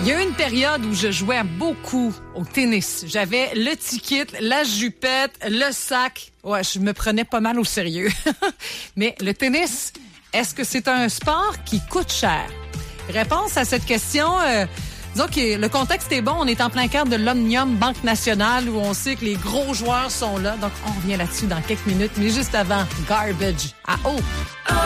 Il y a eu une période où je jouais beaucoup au tennis. J'avais le ticket, la jupette, le sac. Ouais, je me prenais pas mal au sérieux. Mais le tennis, est-ce que c'est un sport qui coûte cher? Réponse à cette question... disons que le contexte est bon. On est en plein cœur de l'Omnium Banque Nationale où on sait que les gros joueurs sont là. Donc, on revient là-dessus dans quelques minutes. Mais juste avant, Garbage à eau.